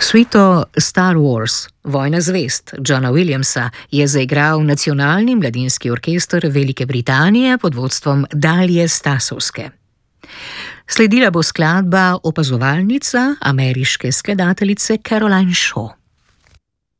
Suito Star Wars, Vojna zvezd Johna Williamsa je zaigral Nacionalni mladinski orkester Velike Britanije pod vodstvom Dalije Stasovske. Sledila bo skladba Opazovalnica ameriške skladateljice Caroline Shaw.